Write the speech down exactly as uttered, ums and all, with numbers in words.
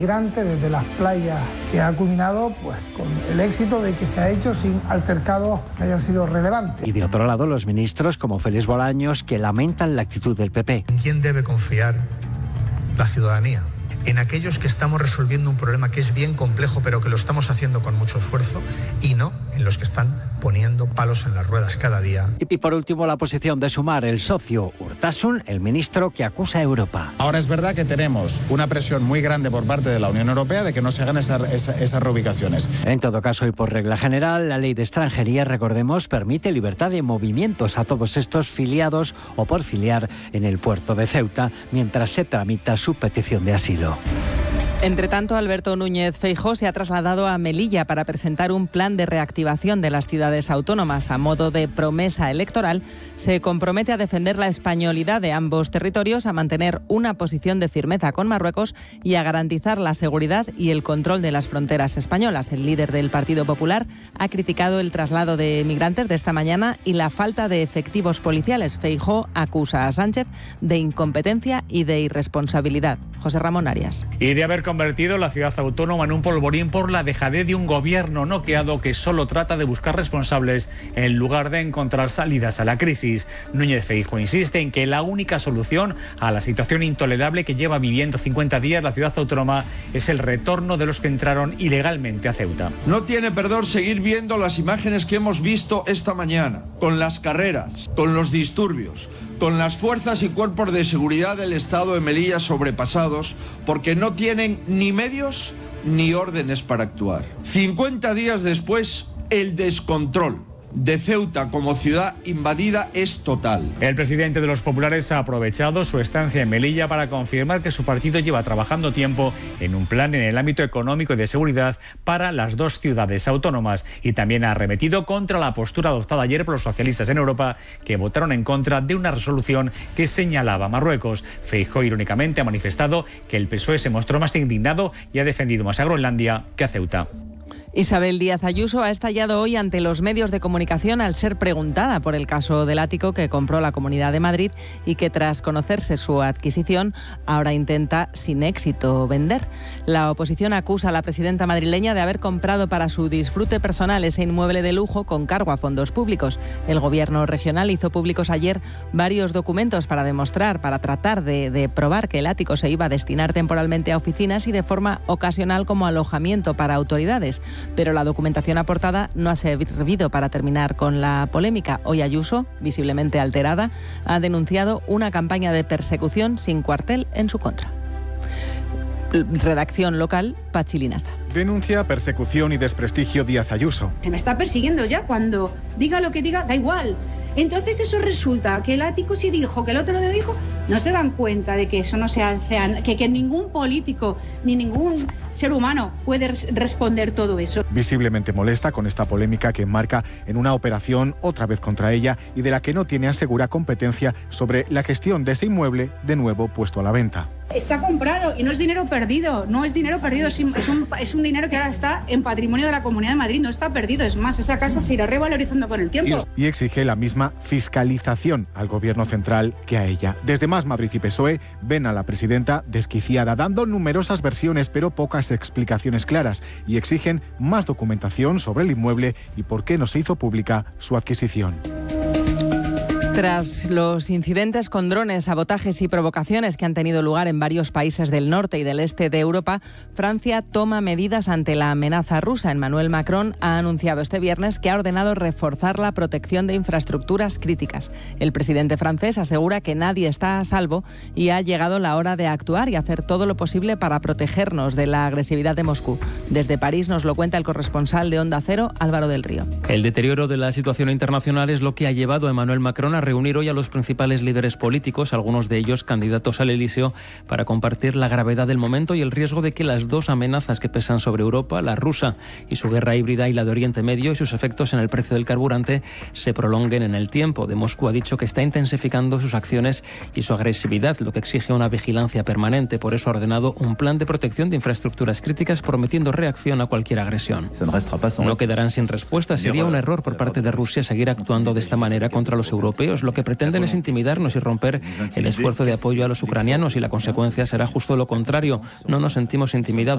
Migrante desde las playas, que ha culminado pues con el éxito de que se ha hecho sin altercados que hayan sido relevantes. Y de otro lado, los ministros como Félix Bolaños, que lamentan la actitud del P P. ¿En quién debe confiar la ciudadanía? En aquellos que estamos resolviendo un problema que es bien complejo, pero que lo estamos haciendo con mucho esfuerzo, y no en los que están poniendo palos en las ruedas cada día. Y por último, la posición de Sumar, el socio Urtasun, el ministro que acusa a Europa. Ahora es verdad que tenemos una presión muy grande por parte de la Unión Europea de que no se hagan esa, esa, esas reubicaciones. En todo caso, y por regla general, la ley de extranjería, recordemos, permite libertad de movimientos a todos estos filiados o por filiar en el puerto de Ceuta, mientras se tramita su petición de asilo. Entre tanto, Alberto Núñez Feijóo se ha trasladado a Melilla para presentar un plan de reactivación de las ciudades autónomas. A modo de promesa electoral, se compromete a defender la españolidad de ambos territorios, a mantener una posición de firmeza con Marruecos y a garantizar la seguridad y el control de las fronteras españolas. El líder del Partido Popular ha criticado el traslado de migrantes de esta mañana y la falta de efectivos policiales. Feijóo acusa a Sánchez de incompetencia y de irresponsabilidad. José Ramón Arias. Y de haber convertido la ciudad autónoma en un polvorín por la dejadez de un gobierno noqueado que solo trata de buscar responsables en lugar de encontrar salidas a la crisis. Núñez Feijóo insiste en que la única solución a la situación intolerable que lleva viviendo cincuenta días la ciudad autónoma es el retorno de los que entraron ilegalmente a Ceuta. No tiene perdón seguir viendo las imágenes que hemos visto esta mañana, con las carreras, con los disturbios, con las fuerzas y cuerpos de seguridad del Estado de Melilla sobrepasados porque no tienen ni medios ni órdenes para actuar. cincuenta días después, el descontrol de Ceuta como ciudad invadida es total. El presidente de los populares ha aprovechado su estancia en Melilla para confirmar que su partido lleva trabajando tiempo en un plan en el ámbito económico y de seguridad para las dos ciudades autónomas, y también ha arremetido contra la postura adoptada ayer por los socialistas en Europa, que votaron en contra de una resolución que señalaba a Marruecos. Feijóo irónicamente ha manifestado que el P S O E se mostró más indignado y ha defendido más a Groenlandia que a Ceuta. Isabel Díaz Ayuso ha estallado hoy ante los medios de comunicación al ser preguntada por el caso del ático que compró la Comunidad de Madrid y que, tras conocerse su adquisición, ahora intenta sin éxito vender. La oposición acusa a la presidenta madrileña de haber comprado para su disfrute personal ese inmueble de lujo con cargo a fondos públicos. El gobierno regional hizo públicos ayer varios documentos para demostrar, para tratar de, de probar que el ático se iba a destinar temporalmente a oficinas y de forma ocasional como alojamiento para autoridades. Pero la documentación aportada no ha servido para terminar con la polémica. Hoy Ayuso, visiblemente alterada, ha denunciado una campaña de persecución sin cuartel en su contra. Redacción local, Pachi Linata. Denuncia persecución y desprestigio Díaz Ayuso. Se me está persiguiendo ya. Cuando diga lo que diga, da igual. Entonces eso resulta que el ático sí dijo, que el otro no dijo. No se dan cuenta de que eso no se hace, que, que ningún político ni ningún ser humano puede responder todo eso. Visiblemente molesta con esta polémica que enmarca en una operación otra vez contra ella y de la que no tiene asegura competencia sobre la gestión de ese inmueble de nuevo puesto a la venta. Está comprado y no es dinero perdido, no es dinero perdido, es un, es un dinero que ahora está en patrimonio de la Comunidad de Madrid, no está perdido, es más, esa casa se irá revalorizando con el tiempo. Y exige la misma fiscalización al gobierno central que a ella. Desde Más Madrid y P S O E ven a la presidenta desquiciada, dando numerosas versiones pero pocas explicaciones claras, y exigen más documentación sobre el inmueble y por qué no se hizo pública su adquisición. Tras los incidentes con drones, sabotajes y provocaciones que han tenido lugar en varios países del norte y del este de Europa, Francia toma medidas ante la amenaza rusa. Emmanuel Macron ha anunciado este viernes que ha ordenado reforzar la protección de infraestructuras críticas. El presidente francés asegura que nadie está a salvo y ha llegado la hora de actuar y hacer todo lo posible para protegernos de la agresividad de Moscú. Desde París nos lo cuenta el corresponsal de Onda Cero, Álvaro del Río. El deterioro de la situación internacional es lo que ha llevado a Emmanuel Macron a reunir hoy a los principales líderes políticos, algunos de ellos candidatos al Elíseo, para compartir la gravedad del momento y el riesgo de que las dos amenazas que pesan sobre Europa, la rusa y su guerra híbrida, y la de Oriente Medio y sus efectos en el precio del carburante, se prolonguen en el tiempo. De Moscú ha dicho que está intensificando sus acciones y su agresividad, lo que exige una vigilancia permanente. Por eso ha ordenado un plan de protección de infraestructuras críticas, prometiendo reacción a cualquier agresión. No quedarán sin respuesta. Sería un error por parte de Rusia seguir actuando de esta manera contra los europeos. Lo que pretenden es intimidarnos y romper el esfuerzo de apoyo a los ucranianos, y la consecuencia será justo lo contrario. No nos sentimos intimidados.